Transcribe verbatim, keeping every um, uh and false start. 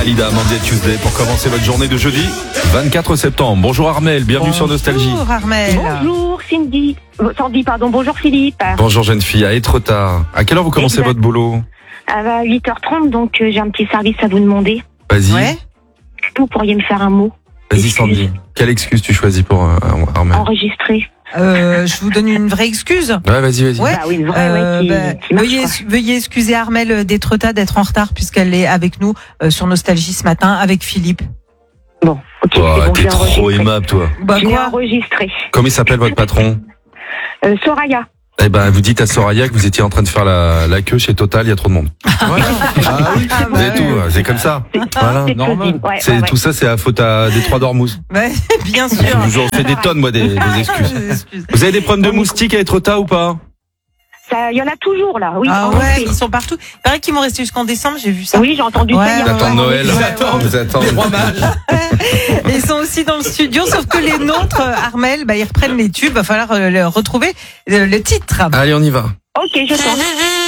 Dalida, Monday Tuesday, pour commencer votre journée de jeudi vingt-quatre septembre. Bonjour Armel, bienvenue Bonjour, sur Nostalgie. Bonjour Armel. Bonjour Cindy. Sandy, pardon. Bonjour Philippe. Bonjour jeune fille, à Étretat. À quelle heure vous commencez Exact. votre boulot? À huit heures trente, donc euh, j'ai un petit service à vous demander. Vas-y, Ouais. Vous pourriez me faire un mot vas-y excuse. Sandy. Quelle excuse tu choisis pour euh, Armel? enregistré. Euh, je vous donne une vraie excuse. Ouais, vas-y, vas-y. Ouais. Bah oui, une vraie, Euh, ouais, qui, bah, qui marche, veuillez, quoi. veuillez excuser Armel d'Étretat d'être en retard puisqu'elle est avec nous euh, sur Nostalgie ce matin avec Philippe. Bon, ok. Oh, c'est bon, t'es je l'ai trop enregistré. aimable, toi. Bah Je l'ai quoi enregistré. Comment il s'appelle votre patron? Euh, Soraya. Eh ben, vous dites à Soraya que vous étiez en train de faire la, la queue chez Total, il y a trop de monde. Voilà. Ah oui, Ah, vous avez bah, tout, ouais. c'est comme ça. Voilà. C'est Normal. Claudine. Ouais, C'est ouais, ouais. tout ça, c'est à faute à des trois d'Ormuz. Ouais, bien sûr. Je vous en fais des tonnes, moi, des, des excuses. Des excuses. Vous avez des problèmes de moustiques à Étretat ou pas? Ça, il y en a toujours là. Oui. Ah en ouais, effet. ils sont partout. Il paraît qu'ils vont rester jusqu'en décembre, j'ai vu ça. Oui, j'ai entendu Ouais, ça. hier Ils attendent soir. Noël. Ils attendent. Ils attendent. Ils sont aussi dans le studio, sauf que les nôtres, euh, Armel, bah, ils reprennent les tubes. Va falloir euh, le retrouver euh, le titre. Allez, on y va. Ok, je sens.